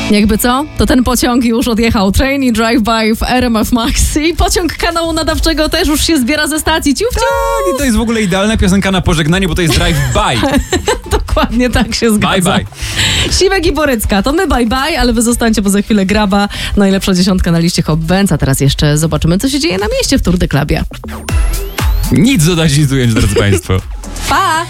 Jakby co? To ten pociąg już odjechał. Train i Drive-By w RMF Max. I pociąg kanału nadawczego też już się zbiera ze stacji. Ciuf, ciuf. Tak, i to jest w ogóle idealna piosenka na pożegnanie, bo to jest Drive-By. Dokładnie tak się zgadza. Bye, bye. Siwek i Borycka. To my bye, ale wy zostańcie, bo za chwilę Graba. Najlepsza dziesiątka na liście Hot Bands. A teraz jeszcze zobaczymy, co się dzieje na mieście w Tour de Clubie. Nic dodać, nic ująć, drodzy Państwo. Pa!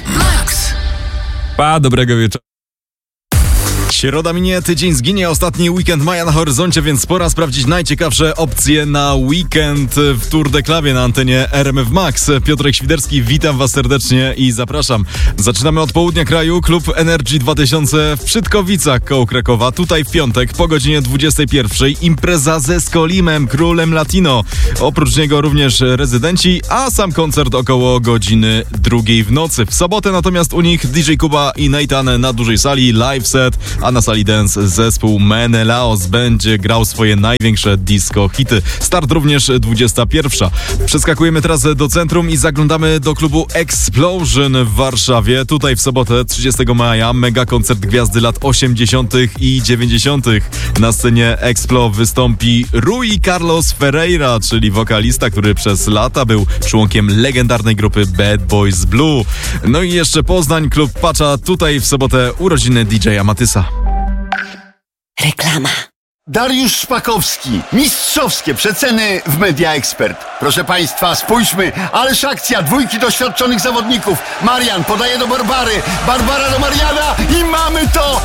Pa, dobrego wieczoru. Środa minie, tydzień zginie, ostatni weekend maja na horyzoncie, więc pora sprawdzić najciekawsze opcje na weekend w Tour de Clubie na antenie RMF Max. Piotrek Świderski, witam Was serdecznie i zapraszam. Zaczynamy od południa kraju. Klub Energy 2000 w Przytkowicach koło Krakowa. Tutaj w piątek po godzinie 21 impreza ze Skolimem, królem Latino. Oprócz niego również rezydenci, a sam koncert około godziny 2 w nocy. W sobotę natomiast u nich DJ Kuba i Nathan na dużej sali, live set, a na sali dance zespół Menelaos będzie grał swoje największe disco hity. Start również 21. Przeskakujemy teraz do centrum i zaglądamy do klubu Explosion w Warszawie. Tutaj w sobotę 30 maja mega koncert gwiazdy lat 80. i 90. Na scenie Explo wystąpi Rui Carlos Ferreira, czyli wokalista, który przez lata był członkiem legendarnej grupy Bad Boys Blue. No i jeszcze Poznań, klub Pacza. Tutaj w sobotę urodziny DJ-a Matysa. Reklama. Dariusz Szpakowski. Mistrzowskie przeceny w Media Expert. Proszę Państwa, spójrzmy. Ależ akcja, dwójki doświadczonych zawodników. Marian podaje do Barbary. Barbara do Mariana i mamy to!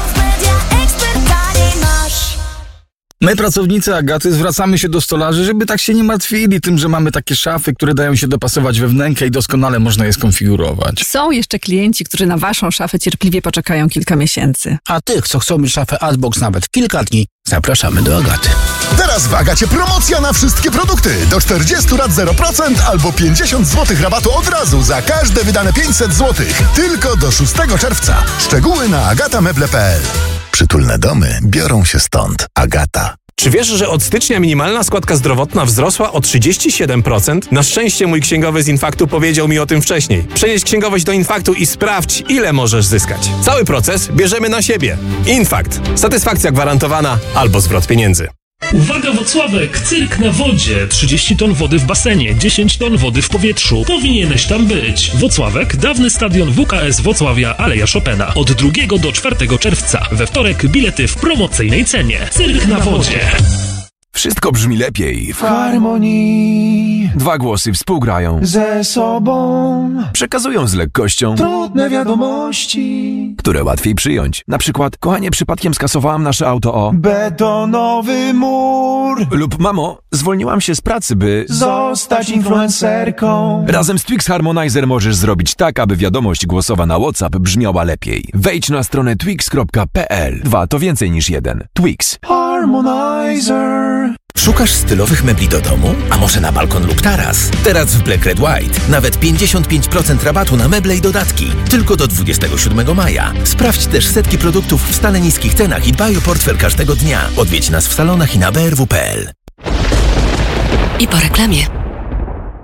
My, pracownicy Agaty, zwracamy się do stolarzy, żeby tak się nie martwili tym, że mamy takie szafy, które dają się dopasować we wnękę i doskonale można je skonfigurować. Są jeszcze klienci, którzy na waszą szafę cierpliwie poczekają kilka miesięcy. A tych, co chcą mieć szafę Artbox nawet kilka dni, zapraszamy do Agaty. Teraz w Agacie promocja na wszystkie produkty. Do 40 lat 0% albo 50 zł rabatu od razu za każde wydane 500 zł. Tylko do 6 czerwca. Szczegóły na agatameble.pl. Przytulne domy biorą się stąd. Agata. Czy wiesz, że od stycznia minimalna składka zdrowotna wzrosła o 37%? Na szczęście mój księgowy z Infaktu powiedział mi o tym wcześniej. Przenieś księgowość do Infaktu i sprawdź, ile możesz zyskać. Cały proces bierzemy na siebie. Infakt. Satysfakcja gwarantowana albo zwrot pieniędzy. Uwaga Włocławek, cyrk na wodzie, 30 ton wody w basenie, 10 ton wody w powietrzu. Powinieneś tam być. Włocławek, dawny stadion WKS Włocławia, Aleja Chopina. Od 2 do 4 czerwca. We wtorek bilety w promocyjnej cenie. Cyrk na wodzie. Wszystko brzmi lepiej w harmonii. Dwa głosy współgrają ze sobą. Przekazują z lekkością trudne wiadomości, które łatwiej przyjąć. Na przykład, kochanie, przypadkiem skasowałam nasze auto o betonowy mur. Lub mamo, zwolniłam się z pracy, by zostać influencerką. Razem z Twix Harmonizer możesz zrobić tak, aby wiadomość głosowa na WhatsApp brzmiała lepiej. Wejdź na stronę twix.pl. 2 to więcej niż 1. Twix Harmonizer. Szukasz stylowych mebli do domu? A może na balkon lub taras? Teraz w Black Red White nawet 55% rabatu na meble i dodatki. Tylko do 27 maja. Sprawdź też setki produktów w stale niskich cenach i dbaj o portfel każdego dnia. Odwiedź nas w salonach i na brw.pl. I po reklamie.